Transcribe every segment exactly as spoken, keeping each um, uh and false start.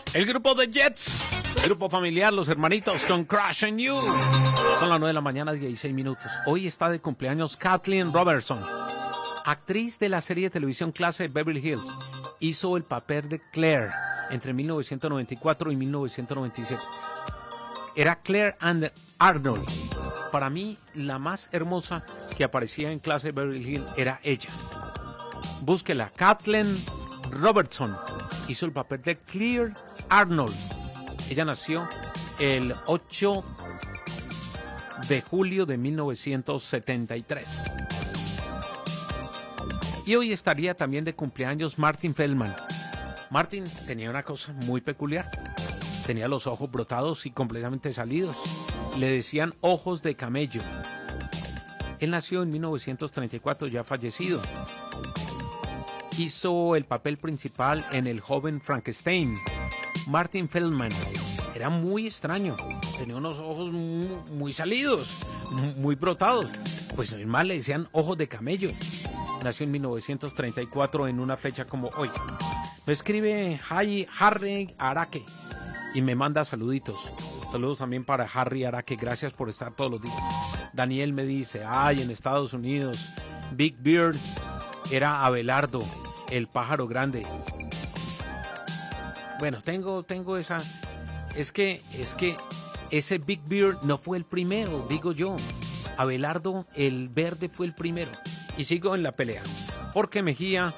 El grupo de Jets, el grupo familiar, los hermanitos con Crash and You. Son las nueve de la mañana, dieciséis minutos. Hoy está de cumpleaños Kathleen Robertson, actriz de la serie de televisión Clase de Beverly Hills. Hizo el papel de Claire entre mil novecientos noventa y cuatro y mil novecientos noventa y siete. Era Claire and Arnold. Para mí, la más hermosa que aparecía en Clase de Beverly Hills era ella. Búsquela, Kathleen Robertson. Hizo el papel de Claire Arnold. Ella nació el ocho de julio de mil novecientos setenta y tres. Y hoy estaría también de cumpleaños Martin Feldman. Martin tenía una cosa muy peculiar. Tenía los ojos brotados y completamente salidos. Le decían ojos de camello. Él nació en mil novecientos treinta y cuatro, ya fallecido. Hizo el papel principal en El joven Frankenstein. Martin Feldman era muy extraño. Tenía unos ojos muy, muy salidos, muy brotados. Pues normal le decían ojos de camello. Nació en mil novecientos treinta y cuatro en una fecha como hoy. Me escribe Harry Araque y me manda saluditos. Saludos también para Harry Araque. Gracias por estar todos los días. Daniel me dice, ay, en Estados Unidos, Big Beard era Abelardo, el pájaro grande. Bueno, tengo, tengo esa... Es que, es que ese Big Beard no fue el primero, digo yo. Abelardo, el verde, fue el primero. Y sigo en la pelea. Porque Mejía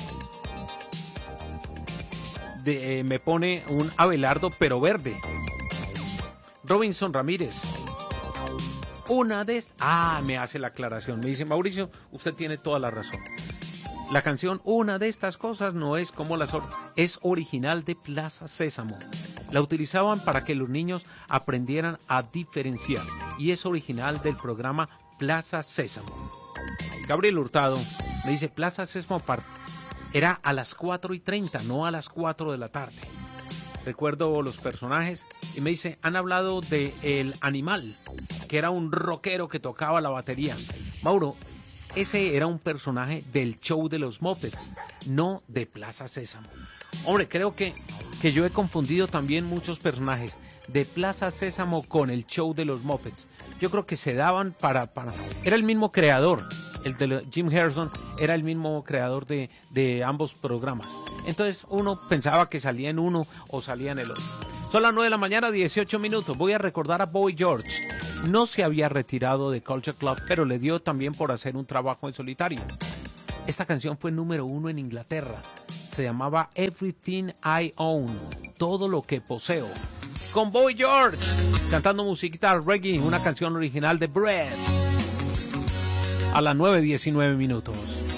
de, eh, me pone un Abelardo, pero verde. Robinson Ramírez. Una de estas... Ah, me hace la aclaración. Me dice, Mauricio, usted tiene toda la razón. La canción Una de estas cosas no es como las otras, es original de Plaza Sésamo. La utilizaban para que los niños aprendieran a diferenciar y es original del programa Plaza Sésamo. Gabriel Hurtado me dice Plaza Sésamo era a las cuatro y treinta, no a las cuatro de la tarde. Recuerdo los personajes y me dice, han hablado de El Animal, que era un rockero que tocaba la batería. Mauro, ese era un personaje del show de los Muppets, no de Plaza Sésamo. Hombre, creo que, que yo he confundido también muchos personajes de Plaza Sésamo con el show de los Muppets. Yo creo que se daban para... para... Era el mismo creador, el de Jim Henson era el mismo creador de, de ambos programas. Entonces uno pensaba que salía en uno o salía en el otro. Son las nueve de la mañana, dieciocho minutos. Voy a recordar a Boy George. No se había retirado de Culture Club, pero le dio también por hacer un trabajo en solitario. Esta canción fue número uno en Inglaterra. Se llamaba Everything I Own, todo lo que poseo. Con Boy George, cantando musiquita reggae, una canción original de Bread. A las nueve diecinueve minutos.